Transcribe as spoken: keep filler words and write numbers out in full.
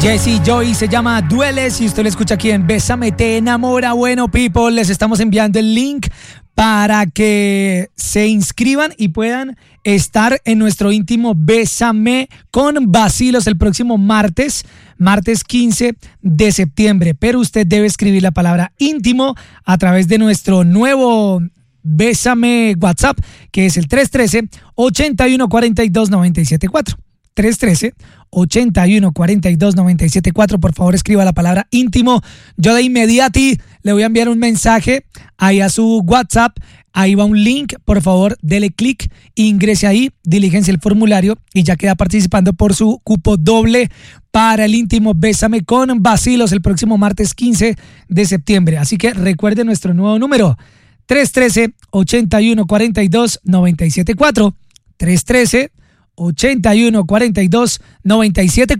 Jesse Joy se llama Dueles y usted lo escucha aquí en Bésame Te Enamora. Bueno, people, les estamos enviando el link para que se inscriban y puedan estar en nuestro íntimo Bésame con Vacilos el próximo martes, martes quince de septiembre. Pero usted debe escribir la palabra íntimo a través de nuestro nuevo Bésame WhatsApp, que es el tres uno tres, ocho uno cuatro dos, nueve siete cuatro. tres uno tres, ocho uno cuatro dos, nueve siete cuatro. Por favor, escriba la palabra íntimo. Yo de inmediato le voy a enviar un mensaje ahí a su WhatsApp. Ahí va un link. Por favor, dele clic, ingrese ahí, diligencia el formulario y ya queda participando por su cupo doble para el íntimo Bésame con Vacilos el próximo martes quince de septiembre. Así que recuerde nuestro nuevo número: tres uno tres, ocho uno cuatro dos, nueve siete cuatro. tres uno tres, ocho uno cuatro dos, nueve siete cuatro.